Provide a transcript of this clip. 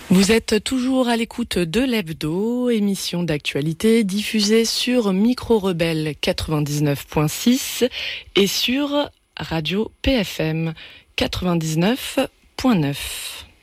Vous êtes toujours à l'écoute de l'Hebdo, émission d'actualité diffusée sur Micro Rebelle 99.6 et sur Radio PFM 99.9.